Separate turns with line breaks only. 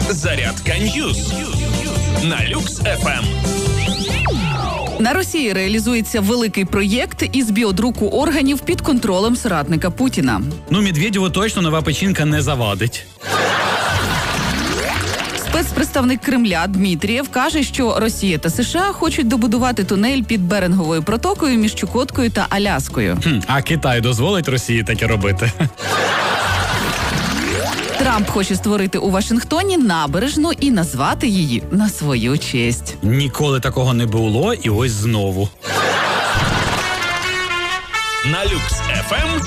Зарядка Ньюс на Люкс ФМ.
На Росії реалізується великий проєкт із біодруку органів під контролем соратника Путіна.
Медведєву точно нова печінка не завадить.
Спецпредставник Кремля Дмитрієв каже, що Росія та США хочуть добудувати тунель під Беринговою протокою між Чукоткою та Аляскою.
А Китай дозволить Росії таке робити?
Трамп хоче створити у Вашингтоні набережну і назвати її на свою честь.
Ніколи такого не було, і ось знову.
На Люкс ФМ